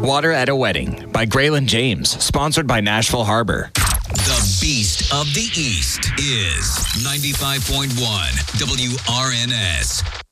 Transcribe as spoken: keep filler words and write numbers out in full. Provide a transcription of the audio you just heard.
water at a wedding by Graylin James, sponsored by Nashville Harbor. The Beast of the East is ninety-five point one W R N S.